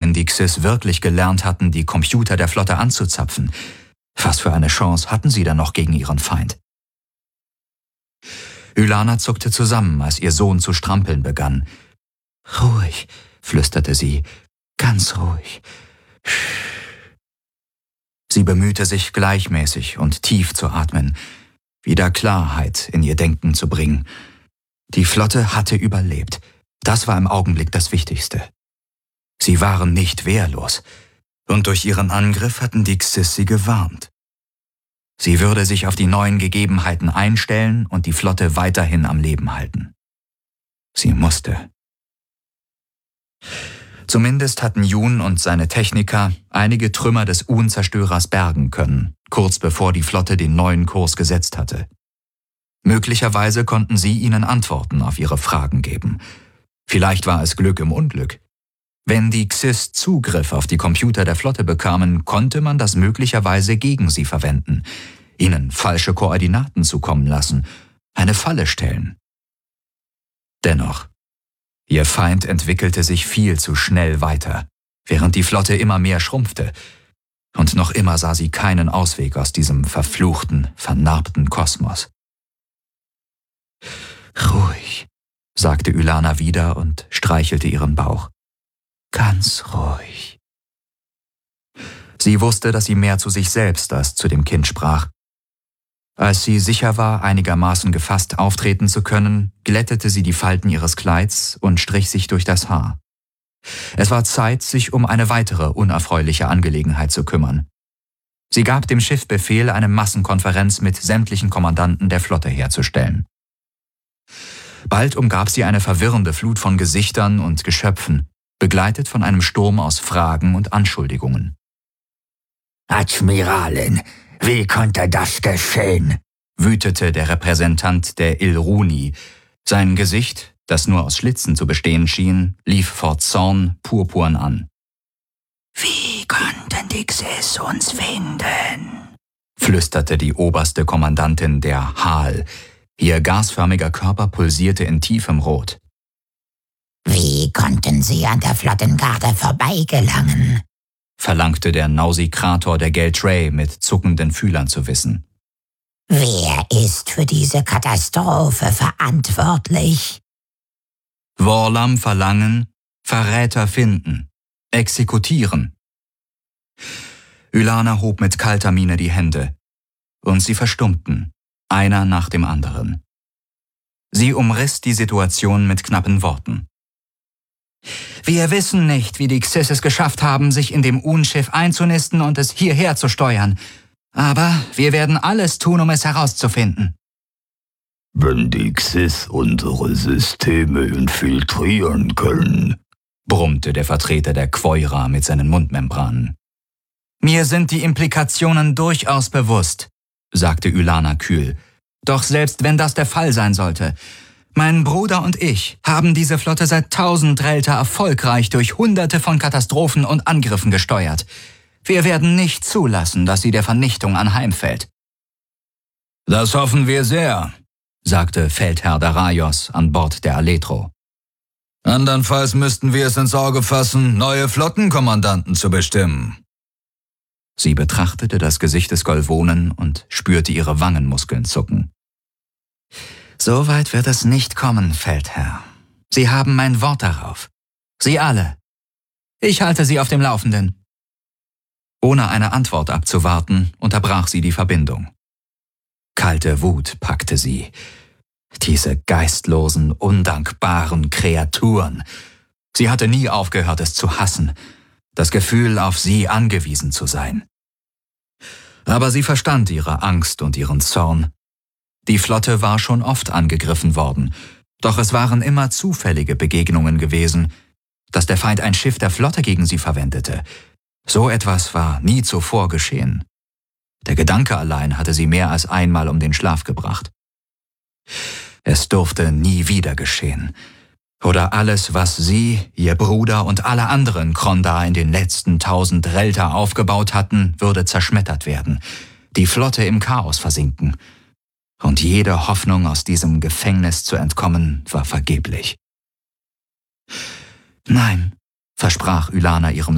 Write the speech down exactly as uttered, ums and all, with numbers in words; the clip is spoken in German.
wenn die Xys wirklich gelernt hatten, die Computer der Flotte anzuzapfen. Was für eine Chance hatten sie dann noch gegen ihren Feind? Ylana zuckte zusammen, als ihr Sohn zu strampeln begann. »Ruhig«, flüsterte sie, »ganz ruhig. Sie bemühte sich, gleichmäßig und tief zu atmen, wieder Klarheit in ihr Denken zu bringen. Die Flotte hatte überlebt. Das war im Augenblick das Wichtigste. Sie waren nicht wehrlos, und durch ihren Angriff hatten die Xys sie gewarnt. Sie würde sich auf die neuen Gegebenheiten einstellen und die Flotte weiterhin am Leben halten. Sie musste. Zumindest hatten Jun und seine Techniker einige Trümmer des Un-Zerstörers bergen können, kurz bevor die Flotte den neuen Kurs gesetzt hatte. Möglicherweise konnten sie ihnen Antworten auf ihre Fragen geben. Vielleicht war es Glück im Unglück. Wenn die Xys Zugriff auf die Computer der Flotte bekamen, konnte man das möglicherweise gegen sie verwenden, ihnen falsche Koordinaten zukommen lassen, eine Falle stellen. Dennoch, ihr Feind entwickelte sich viel zu schnell weiter, während die Flotte immer mehr schrumpfte, und noch immer sah sie keinen Ausweg aus diesem verfluchten, vernarbten Kosmos. »Ruhig«, sagte Ylana wieder und streichelte ihren Bauch. »Ganz ruhig.« Sie wusste, dass sie mehr zu sich selbst als zu dem Kind sprach. Als sie sicher war, einigermaßen gefasst auftreten zu können, glättete sie die Falten ihres Kleids und strich sich durch das Haar. Es war Zeit, sich um eine weitere unerfreuliche Angelegenheit zu kümmern. Sie gab dem Schiff Befehl, eine Massenkonferenz mit sämtlichen Kommandanten der Flotte herzustellen. Bald umgab sie eine verwirrende Flut von Gesichtern und Geschöpfen, begleitet von einem Sturm aus Fragen und Anschuldigungen. »Admiralin, wie konnte das geschehen?« wütete der Repräsentant der Ilruni. Sein Gesicht, das nur aus Schlitzen zu bestehen schien, lief vor Zorn purpurn an. »Wie konnten die Xys uns finden?« flüsterte die oberste Kommandantin der Hal. Ihr gasförmiger Körper pulsierte in tiefem Rot. »Wie konnten sie an der Flottengarde vorbeigelangen?« verlangte der Nausikrator der Geltray mit zuckenden Fühlern zu wissen. »Wer ist für diese Katastrophe verantwortlich?« Worlam verlangen, Verräter finden, exekutieren. Ylana hob mit kalter Miene die Hände, und sie verstummten, einer nach dem anderen. Sie umriss die Situation mit knappen Worten. »Wir wissen nicht, wie die Xys es geschafft haben, sich in dem Un-Schiff einzunisten und es hierher zu steuern. Aber wir werden alles tun, um es herauszufinden.« »Wenn die Xys unsere Systeme infiltrieren können«, brummte der Vertreter der Quoira mit seinen Mundmembranen. »Mir sind die Implikationen durchaus bewusst«, sagte Ylana kühl. »Doch selbst wenn das der Fall sein sollte, mein Bruder und ich haben diese Flotte seit tausend Relta erfolgreich durch Hunderte von Katastrophen und Angriffen gesteuert. Wir werden nicht zulassen, dass sie der Vernichtung anheimfällt.« »Das hoffen wir sehr«, sagte Feldherr Daraios an Bord der Aletro. »Andernfalls müssten wir es ins Auge fassen, neue Flottenkommandanten zu bestimmen.« Sie betrachtete das Gesicht des Golvonen und spürte ihre Wangenmuskeln zucken. »So weit wird es nicht kommen, Feldherr. Sie haben mein Wort darauf. Sie alle. Ich halte Sie auf dem Laufenden.« Ohne eine Antwort abzuwarten, unterbrach sie die Verbindung. Kalte Wut packte sie. Diese geistlosen, undankbaren Kreaturen. Sie hatte nie aufgehört, es zu hassen, das Gefühl, auf sie angewiesen zu sein. Aber sie verstand ihre Angst und ihren Zorn. Die Flotte war schon oft angegriffen worden, doch es waren immer zufällige Begegnungen gewesen. Dass der Feind ein Schiff der Flotte gegen sie verwendete, so etwas war nie zuvor geschehen. Der Gedanke allein hatte sie mehr als einmal um den Schlaf gebracht. Es durfte nie wieder geschehen. Oder alles, was sie, ihr Bruder und alle anderen Krondar in den letzten tausend Relta aufgebaut hatten, würde zerschmettert werden, die Flotte im Chaos versinken. Und jede Hoffnung, aus diesem Gefängnis zu entkommen, war vergeblich. »Nein«, versprach Ylana ihrem